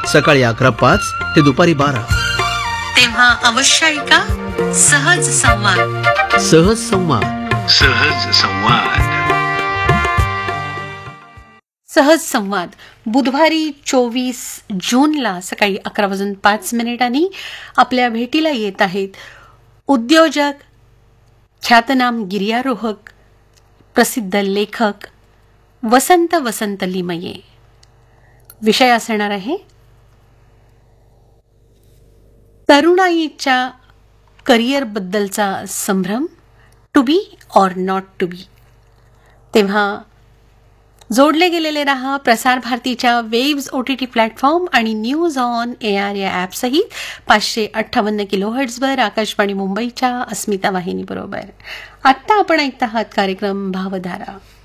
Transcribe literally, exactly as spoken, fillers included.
सकाळी अकरा पाच ते दुपारी बारा. तेव्हा अवश्य ऐका सहज संवाद. सहज संवाद. सहज संवाद. सहज संवाद बुधवारी चोवीस जूनला सकाळी अकरा वाजून पाच मिनिटांनी आपल्या भेटीला येत आहेत उद्योजक, ख्यातनाम गिर्यारोहक, प्रसिद्ध लेखक वसंत वसंत लिमये. विषय असणार आहे तरुणाईच्या करिअरबद्दलचा संभ्रम, to be or not to be. तेव्हा जोडले गेलेले रहा प्रसार भारतीच्या waves O T T platform आणि न्यूज ऑन ए आर या ॲपसहित पाचशे अठ्ठावन्न किलो हर्ट्झवर आकाशवाणी मुंबईच्या अस्मिता वाहिनीबरोबर. आत्ता आपण ऐकत आहात कार्यक्रम भावधारा.